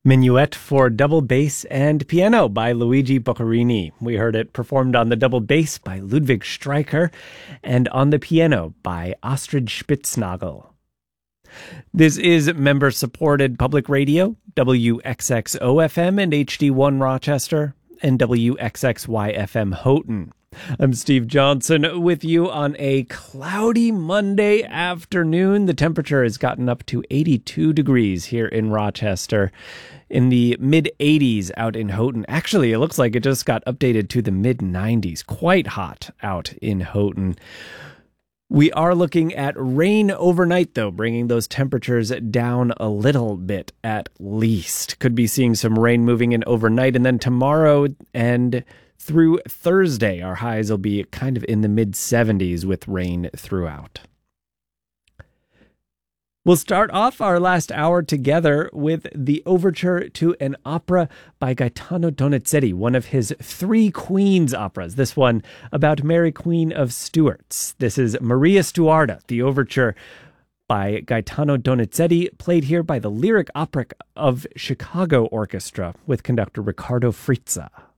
Minuet for Double Bass and Piano by Luigi Boccherini. We heard it performed on the double bass by Ludwig Streicher and on the piano by Astrid Spitznagel. This is member-supported public radio, WXXO-FM and HD1 Rochester, and WXXY-FM Houghton. I'm Steve Johnson with you on a cloudy Monday afternoon. The temperature has gotten up to 82 degrees here in Rochester, in the mid-80s out in Houghton. Actually, it looks like it just got updated to the mid-90s. Quite hot out in Houghton. We are looking at rain overnight, though, bringing those temperatures down a little bit at least. Could be seeing some rain moving in overnight, and then tomorrow and through Thursday, our highs will be kind of in the mid-70s with rain throughout. We'll start off our last hour together with the overture to an opera by Gaetano Donizetti, one of his three Queens operas. This one about Mary Queen of Stuarts. This is Maria Stuarda, the overture by Gaetano Donizetti, played here by the Lyric Opera of Chicago Orchestra with conductor Riccardo Frizza.